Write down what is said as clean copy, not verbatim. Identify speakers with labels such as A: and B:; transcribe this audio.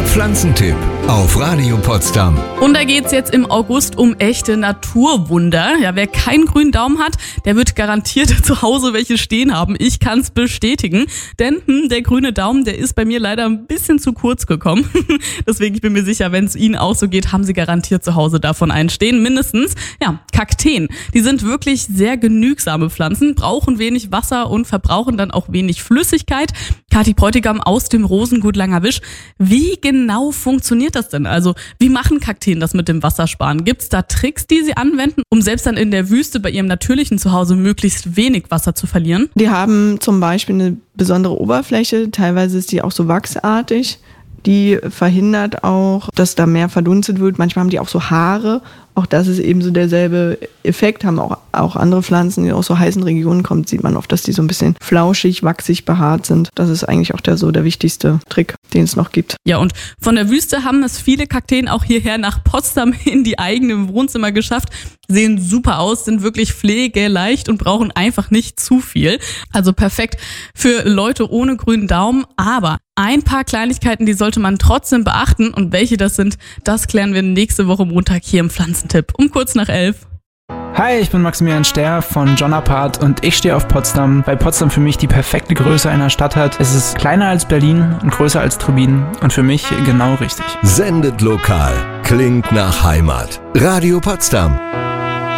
A: Pflanzentipp auf Radio Potsdam.
B: Und da geht's jetzt im August um echte Naturwunder. Ja, wer keinen grünen Daumen hat, der wird garantiert zu Hause welche stehen haben. Ich kann's bestätigen, denn der grüne Daumen, der ist bei mir leider ein bisschen zu kurz gekommen. Deswegen, ich bin mir sicher, wenn es Ihnen auch so geht, haben Sie garantiert zu Hause davon einen stehen. Mindestens, ja, Kakteen. Die sind wirklich sehr genügsame Pflanzen, brauchen wenig Wasser und verbrauchen dann auch wenig Flüssigkeit. Kathi Bräutigam aus dem Rosengut Langerwisch. Wie genau funktioniert das denn? Also, wie machen Kakteen das mit dem Wassersparen? Gibt's da Tricks, die Sie anwenden, um selbst dann in der Wüste bei Ihrem natürlichen Zuhause möglichst wenig Wasser zu verlieren?
C: Die haben zum Beispiel eine besondere Oberfläche, teilweise ist die auch so wachsartig. Die verhindert auch, dass da mehr verdunstet wird. Manchmal haben die auch so Haare. Auch das ist eben so derselbe Effekt. Haben auch andere Pflanzen, die aus so heißen Regionen kommen, sieht man oft, dass die so ein bisschen flauschig, wachsig behaart sind. Das ist eigentlich auch der wichtigste Trick, den es noch gibt.
B: Ja, und von der Wüste haben es viele Kakteen auch hierher nach Potsdam in die eigenen Wohnzimmer geschafft. Sehen super aus, sind wirklich pflegeleicht und brauchen einfach nicht zu viel. Also perfekt für Leute ohne grünen Daumen. Aber ein paar Kleinigkeiten, die sollte man trotzdem beachten. Und welche das sind, das klären wir nächste Woche Montag hier im Pflanzentipp um kurz nach 11.
D: Hi, ich bin Maximilian Sterr von John Apart und ich stehe auf Potsdam, weil Potsdam für mich die perfekte Größe einer Stadt hat. Es ist kleiner als Berlin und größer als Trubin und für mich genau richtig.
A: Sendet lokal, klingt nach Heimat. Radio Potsdam.